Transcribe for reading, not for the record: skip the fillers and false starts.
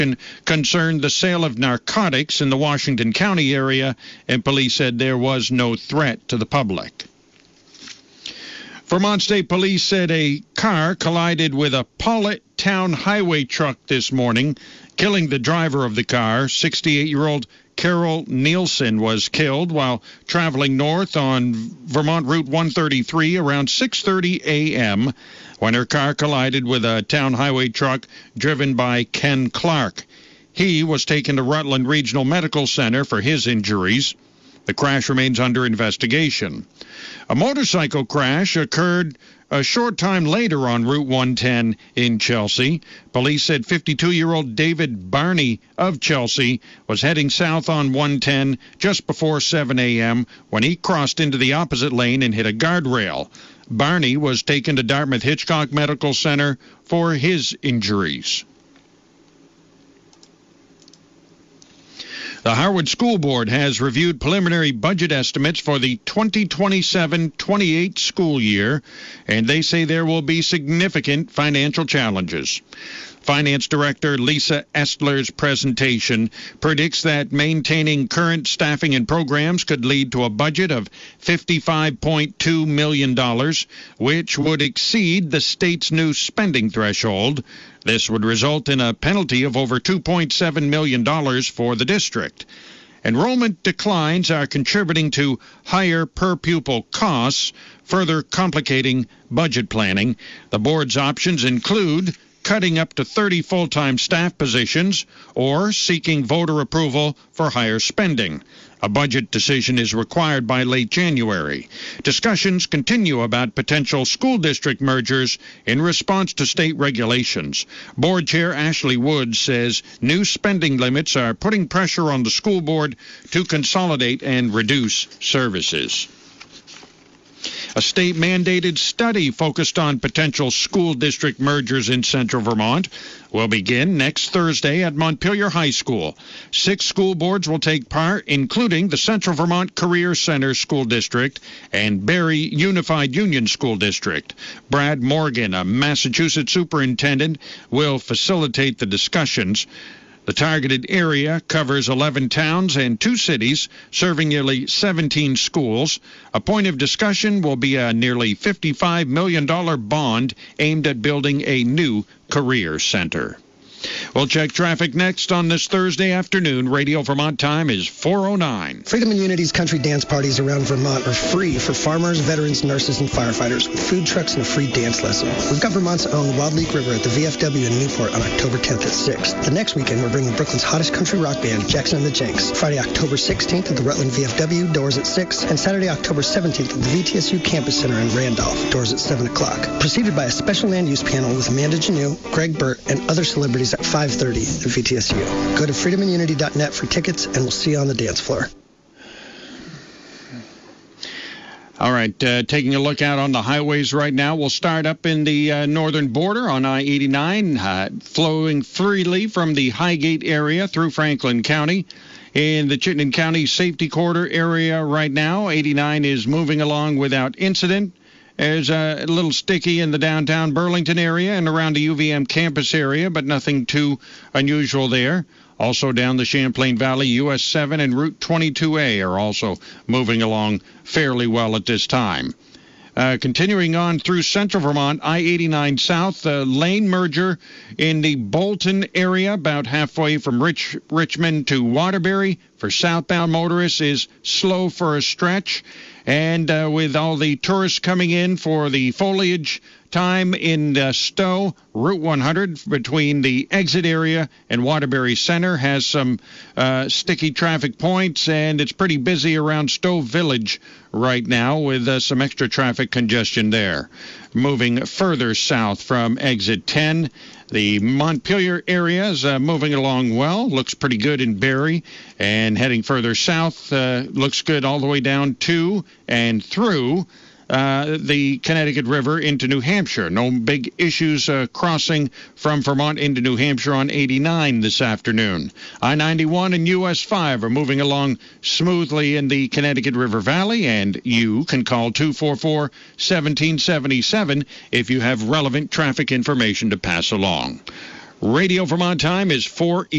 concerned the sale of narcotics in the Washington County area, and police said there was no threat to the public. Vermont State Police said a car collided with a Paulet Town Highway truck this morning, killing the driver of the car. 68-year-old Carol Nielsen was killed while traveling north on Vermont Route 133 around 6:30 a.m. when her car collided with a town highway truck driven by Ken Clark. He was taken to Rutland Regional Medical Center for his injuries. The crash remains under investigation. A motorcycle crash occurred a short time later on Route 110 in Chelsea. Police said 52-year-old David Barney of Chelsea was heading south on 110 just before 7 a.m. when he crossed into the opposite lane and hit a guardrail. Barney was taken to Dartmouth Hitchcock Medical Center for his injuries. The Harwood School Board has reviewed preliminary budget estimates for the 2027-28 school year, and they say there will be significant financial challenges. Finance Director Lisa Estler's presentation predicts that maintaining current staffing and programs could lead to a budget of $55.2 million, which would exceed the state's new spending threshold. This would result in a penalty of over $2.7 million for the district. Enrollment declines are contributing to higher per-pupil costs, further complicating budget planning. The board's options include cutting up to 30 full-time staff positions or seeking voter approval for higher spending. A budget decision is required by late January. Discussions continue about potential school district mergers in response to state regulations. Board Chair Ashley Woods says new spending limits are putting pressure on the school board to consolidate and reduce services. A state-mandated study focused on potential school district mergers in central Vermont will begin next Thursday at Montpelier High School. 6 school boards will take part, including the Central Vermont Career Center School District and Barrie Unified Union School District. Brad Morgan, a Massachusetts superintendent, will facilitate the discussions. The targeted area covers 11 towns and 2 cities, serving nearly 17 schools. A point of discussion will be a nearly $55 million bond aimed at building a new career center. We'll check traffic next on this Thursday afternoon. Radio Vermont time is 4:09. Freedom and Unity's country dance parties around Vermont are free for farmers, veterans, nurses, and firefighters with food trucks and a free dance lesson. We've got Vermont's own Wild Leak River at the VFW in Newport on October 10th at 6. The next weekend, we're bringing Brooklyn's hottest country rock band, Jackson and the Jenks. Friday, October 16th at the Rutland VFW, doors at 6. And Saturday, October 17th at the VTSU Campus Center in Randolph, doors at 7 o'clock. Preceded by a special land use panel with Amanda Janeau, Greg Burt, and other celebrities at 5:30 at VTSU. Go to freedomunity.net for tickets, and we'll see you on the dance floor. All right, taking a look out on the highways right now. We'll start up in the northern border on I-89, flowing freely from the Highgate area through Franklin County. In the Chittenden County Safety Corridor area right now, 89 is moving along without incident. There's a little sticky in the downtown Burlington area and around the UVM campus area, but nothing too unusual there. Also down the Champlain Valley, US 7 and Route 22A are also moving along fairly well at this time. Continuing on through central Vermont, I-89 South, lane merger in the Bolton area, about halfway from Richmond to Waterbury for southbound motorists, is slow for a stretch. And with all the tourists coming in for the foliage time in Stowe, Route 100 between the exit area and Waterbury Center has some sticky traffic points, and it's pretty busy around Stowe Village right now with some extra traffic congestion there. Moving further south from exit 10, the Montpelier area is moving along well. Looks pretty good in Barrie. And heading further south, looks good all the way down to and through the Connecticut River into New Hampshire. No big issues crossing from Vermont into New Hampshire on 89 this afternoon. I-91 and US 5 are moving along smoothly in the Connecticut River Valley, and you can call 244-1777 if you have relevant traffic information to pass along. Radio Vermont time is 4:11.